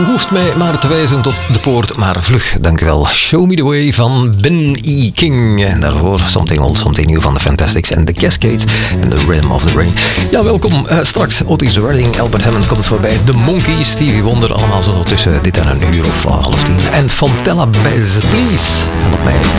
hoeft mij maar te wijzen tot de poort, maar vlug, dankjewel. Show Me The Way van Ben E. King. En daarvoor Something Old, Something New van The Fantastics en The Cascades en The Rhythm of the Rain. Ja, welkom. Straks Otis Redding, Albert Hammond komt voorbij. The Monkees, Stevie Wonder, allemaal zo tussen dit en een uur of 9:30. En Fontella Bez, please. En op mij.